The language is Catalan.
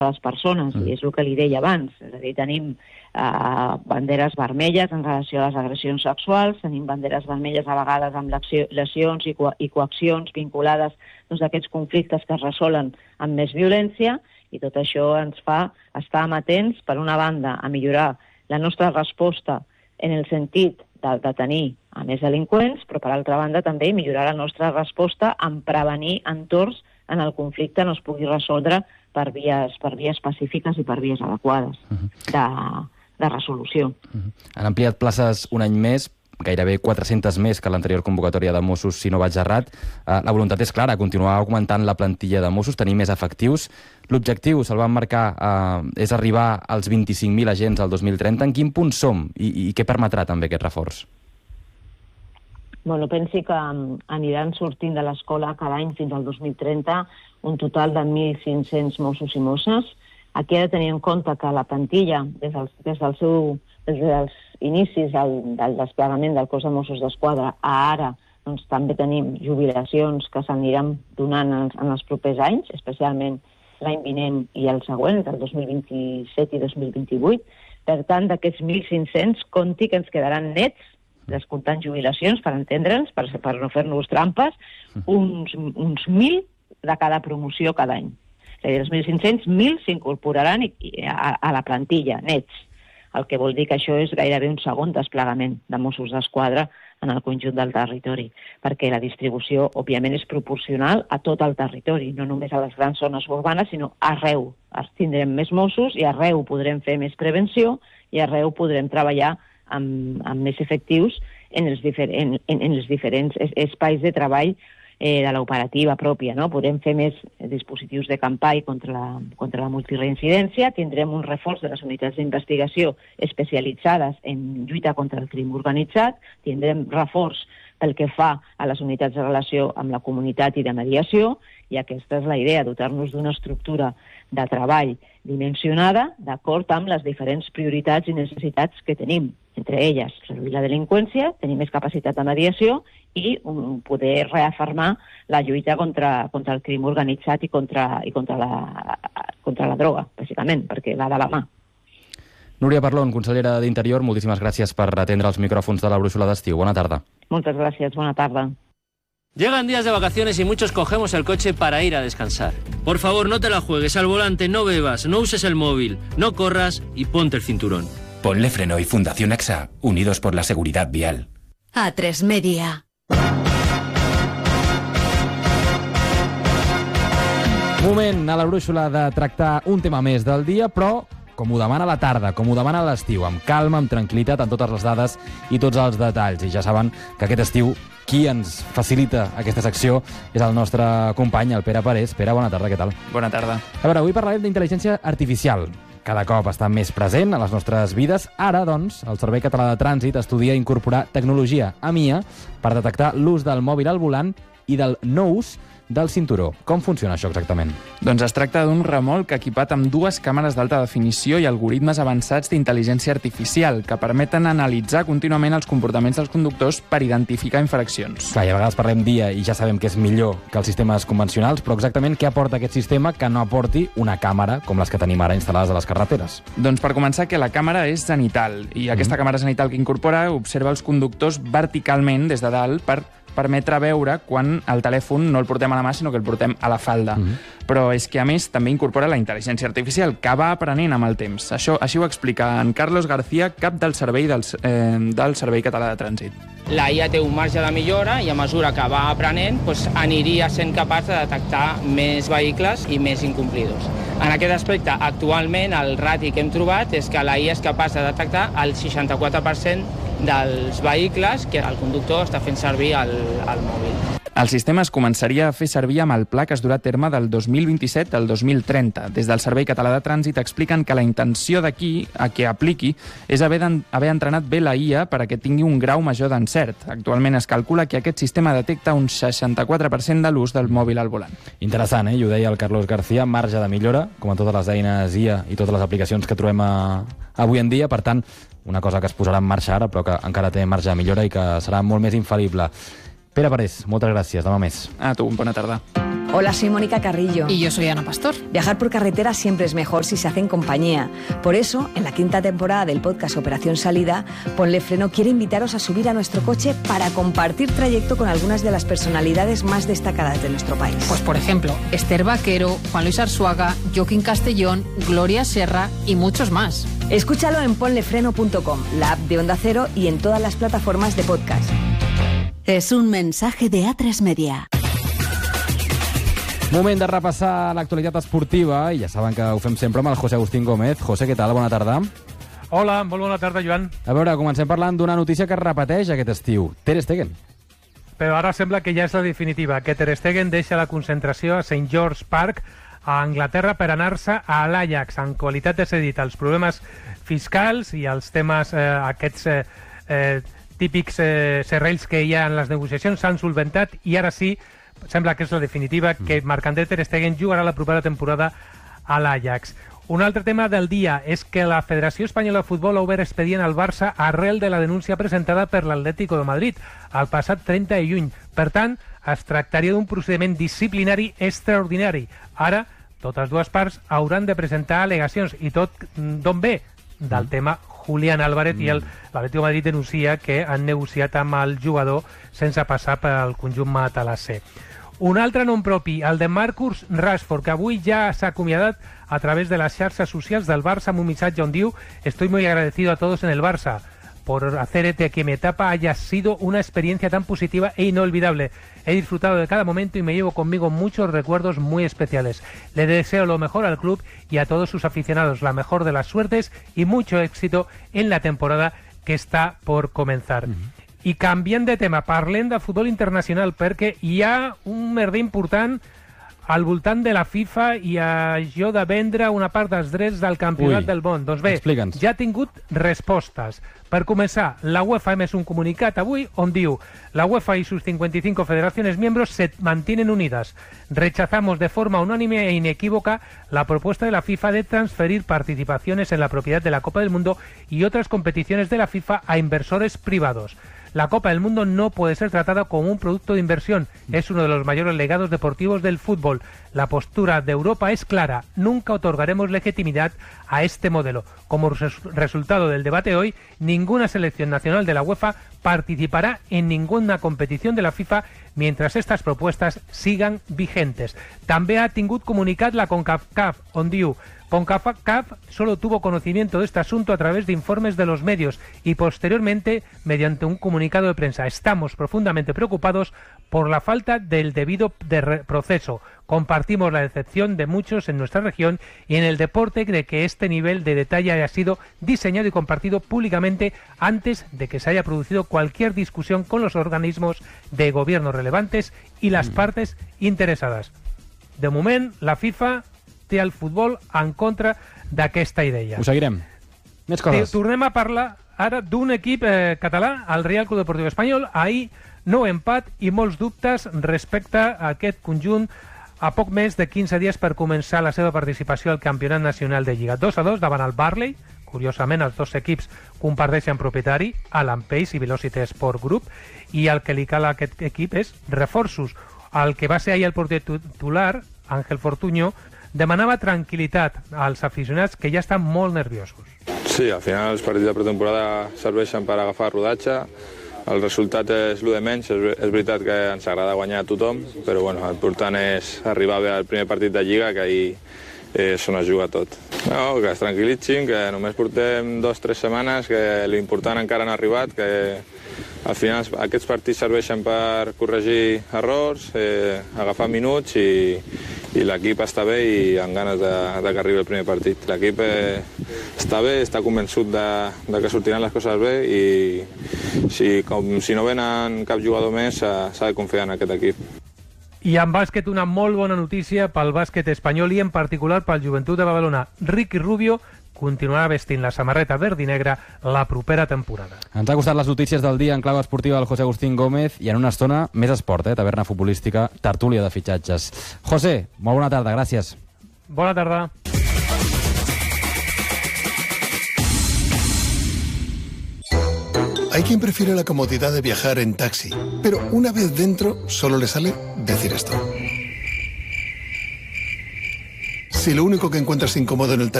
les persones, i és el que li deia abans. És a dir, tenim banderes vermelles en relació a les agressions sexuals, tenim banderes vermelles a vegades amb lesions i coaccions vinculades a aquests conflictes que es resolen amb més violència, i tot això ens fa estar amatents, per una banda, a millorar la nostra resposta en el sentit de detenir a més delinqüents, però per altra banda també millorar la nostra resposta en prevenir entorns en el conflicte no es pugui resoldre per vies pacífiques i per vies adequades de resolució. Han ampliat places un any més, gairebé 400 més que l'anterior convocatòria de Mossos, si no vaig errat. La voluntat és clara, continuar augmentant la plantilla de Mossos, tenir més efectius. L'objectiu, se'l van marcar, és arribar als 25.000 agents al 2030. En quin punt som i què permetrà també aquest reforç? Bueno, pensi que aniran sortint de l'escola cada any fins al 2030 un total de 1.500 Mossos i Mosses. Aquí ha de tenir en compte que la plantilla, des dels inicis del desplegament del cos de Mossos d'Esquadra a ara, doncs també tenim jubilacions que s'aniran donant en els propers anys, especialment l'any vinent i el següent, el 2027 i 2028. Per tant, d'aquests 1.500, compti que ens quedaran nets, descomptant jubilacions, per entendre'ns, per no fer-nos trampes, uns 1.000 de cada promoció cada any. És a dir, els 1.500, 1.000 s'incorporaran a la plantilla, nets. El que vol dir que això és gairebé un segon desplegament de Mossos d'Esquadra en el conjunt del territori, perquè la distribució, òbviament, és proporcional a tot el territori, no només a les grans zones urbanes, sinó arreu. Tindrem més Mossos i arreu podrem fer més prevenció i arreu podrem treballar amb més efectius en els diferents espais de treball de l'operativa pròpia, no? Podrem fer més dispositius de campany contra la multireincidència, tindrem un reforç de les unitats d'investigació especialitzades en lluita contra el crim organitzat, tindrem reforç pel que fa a les unitats de relació amb la comunitat i de mediació, i aquesta és la idea, dotar-nos d'una estructura de treball dimensionada d'acord amb les diferents prioritats i necessitats que tenim. Entre elles, reduir la delinqüència, tenir més capacitat de mediació i poder reafirmar la lluita contra el crim organitzat i contra la droga, bàsicament, perquè va de la mà. Núria Parlon, consellera d'Interior, moltíssimes gràcies per atendre els micròfons de la Brúixola d'Estiu. Bona tarda. Moltes gràcies, bona tarda. Llegan días de vacaciones y muchos cogemos el coche para ir a descansar. Por favor, no te la juegues al volante, no bebas, no uses el móvil, no corras y ponte el cinturón. Ponle Freno y Fundación AXA, unidos por la seguridad vial. A3 Media. Moment a la Brúixola de tractar un tema més del dia, però com ho demana la tarda, com ho demana l'estiu, amb calma, amb tranquil·litat, amb totes les dades i tots els detalls. I ja saben que aquest estiu qui ens facilita aquesta secció és el nostre company, el Pere Parés. Pere, bona tarda, què tal? Bona tarda. A veure, avui parlarem d'intel·ligència artificial. Cada cop està més present a les nostres vides. Ara, doncs, el Servei Català de Trànsit estudia incorporar tecnologia AMIA per detectar l'ús del mòbil al volant i del no ús del cinturó. Com funciona això exactament? Doncs es tracta d'un remolc equipat amb 2 càmeres d'alta definició i algoritmes avançats d'intel·ligència artificial que permeten analitzar contínuament els comportaments dels conductors per identificar infraccions. Clar, i a vegades parlem d'IA i ja sabem que és millor que els sistemes convencionals, però exactament què aporta aquest sistema que no aporti una càmera com les que tenim ara instal·lades a les carreteres? Doncs per començar que la càmera és zenital i aquesta càmera zenital que incorpora observa els conductors verticalment des de dalt per permetre veure quan el telèfon no el portem a la mà, sinó que el portem a la falda. Però és que, a més, també incorpora la intel·ligència artificial, que va aprenent amb el temps. Així ho explica en Carlos García, cap del Servei Català de Trànsit. La IA té un marge de millora i a mesura que va aprenent aniria sent capaç de detectar més vehicles i més incomplidors. En aquest aspecte, actualment, el rati que hem trobat és que la IA és capaç de detectar el 64% dels vehicles que el conductor està fent servir al mòbil. El sistema es començaria a fer servir amb el pla que es durà a terme del 2027 al 2030. Des del Servei Català de Trànsit expliquen que la intenció d'aquí a que apliqui és haver entrenat bé la IA perquè tingui un grau major d'encert. Actualment es calcula que aquest sistema detecta un 64% de l'ús del mòbil al volant. Interessant, i ho deia el Carlos García, marge de millora, com a totes les eines IA i totes les aplicacions que trobem avui en dia. Per tant, una cosa que es posarà en marxa ara, però que encara té marge de millora i que serà molt més infal·lible. Pere Parés, moltes gràcies. Demà més. A tu, bona tarda. Hola, soy Mónica Carrillo. Y yo soy Ana Pastor. Viajar por carretera siempre es mejor si se hace en compañía. Por eso, en la 5ª temporada del podcast Operación Salida, Ponle Freno quiere invitaros a subir a nuestro coche para compartir trayecto con algunas de las personalidades más destacadas de nuestro país. Pues por ejemplo, Esther Vaquero, Juan Luis Arzuaga, Joaquín Castellón, Gloria Serra y muchos más. Escúchalo en ponlefreno.com, la app de Onda Cero y en todas las plataformas de podcast. Es un mensaje de A3 Media. Moment de repassar l'actualitat esportiva, i ja saben que ho fem sempre amb el José Agustín Gómez. José, què tal? Bona tarda. Hola, molt bona tarda, Joan. A veure, comencem parlant d'una notícia que es repeteix aquest estiu. Ter Stegen. Però ara sembla que ja és la definitiva, que Ter Stegen deixa la concentració a St. George Park a Anglaterra per anar-se a l'Ajax en qualitat de cedit. Els problemes fiscals i els temes aquests típics serrells que hi ha en les negociacions s'han solventat i ara sí sembla que és la definitiva, que Marc-André Ter Stegen jugarà la propera temporada a l'Ajax. Un altre tema del dia és que la Federació Espanyola de Futbol ha obert expedient al Barça arrel de la denúncia presentada per l'Atlético de Madrid el passat 30 de juny. Per tant, es tractaria d'un procediment disciplinari extraordinari. Ara, totes dues parts hauran de presentar al·legacions. I tot d'on ve? Del tema Julián Álvarez, i l'Atlético de Madrid denuncia que han negociat amb el jugador sense passar pel conjunt matalasser. Un altre nom propi, el de Marcus Rashford, que avui ja s'ha acomiadat a través de les xarxes socials del Barça amb un missatge on diu: «Estoy muy agradecido a todos en el Barça por hacer que mi etapa haya sido una experiencia tan positiva e inolvidable. He disfrutado de cada momento y me llevo conmigo muchos recuerdos muy especiales. Le deseo lo mejor al club y a todos sus aficionados, la mejor de las suertes y mucho éxito en la temporada que està por comenzar». I canviant de tema, parlem de futbol internacional, perquè hi ha un merder important al voltant de la FIFA i això de vendre una part dels drets del campionat del món. Doncs bé, ja ha tingut respostes. Per començar, la UEFA ha emès un comunicat avui on diu: la UEFA y sus 55 federaciones miembros se mantienen unidas. Rechazamos de forma unánime e inequívoca la propuesta de la FIFA de transferir participaciones en la propiedad de la Copa del Mundo y otras competiciones de la FIFA a inversores privados. La Copa del Mundo no puede ser tratada como un producto de inversión. Es uno de los mayores legados deportivos del fútbol. La postura de Europa es clara. Nunca otorgaremos legitimidad a este modelo. Como resultado del debate hoy, ninguna selección nacional de la UEFA participará en ninguna competición de la FIFA mientras estas propuestas sigan vigentes. També ha tingut comunicat la CONCACAF, on diu: CONCACAF solo tuvo conocimiento de este asunto a través de informes de los medios y posteriormente mediante un comunicado de prensa. Estamos profundamente preocupados por la falta del debido proceso. Compartimos la decepción de muchos en nuestra región y en el deporte de que este nivel de detalle haya sido diseñado y compartido públicamente antes de que se haya producido cualquier discusión con los organismos de gobierno relevantes y las partes interesadas. De moment, la FIFA té el futbol en contra d'aquesta idea. Ho seguirem. Més coses. Tornem a parlar ara d'un equip català, el Real Club Deportiu Espanyol. Ahir, nou empat i molts dubtes respecte a aquest conjunt a poc més de 15 dies per començar la seva participació al Campionat Nacional de Lliga. 2-2 davant el Barley. Curiosament, els dos equips comparteixen propietari, Alan Pace i Velocity Sport Group, i el que li cal a aquest equip és reforços. El que va ser ahir el porter titular, Ángel Fortuño, demanava tranquil·litat als aficionats que ja estan molt nerviosos. Sí, al final els partits de pretemporada serveixen per agafar rodatge. El resultat és el de menys. És veritat que ens agrada guanyar a tothom, però bueno, l'important és arribar bé al primer partit de Lliga, que ahir és on es juga tot. No, que es tranquil·litzin, que només portem 2 o 3 setmanes, que l'important encara no ha arribat, que al final aquests partits serveixen per corregir errors, agafar minuts i l'equip està bé i amb ganes de que arribi el primer partit. L'equip està bé, està convençut de que sortiran les coses bé i si no venen cap jugador més s'ha de confiar en aquest equip. I en bàsquet, una molt bona notícia pel bàsquet espanyol i en particular pel Joventut de Badalona. Ricky Rubio continuarà vestint la samarreta verd i negra la propera temporada. Ens ha costat les notícies del dia en clau esportiva del José Agustín Gómez i en una estona més esport, taverna futbolística, tertúlia de fitxatges. José, molt bona tarda, gràcies. Bona tarda. Hay quien prefiere la comodidad de viajar en taxi, pero una vez dentro solo le sale decir esto. Si lo único que encuentras incómodo en el taller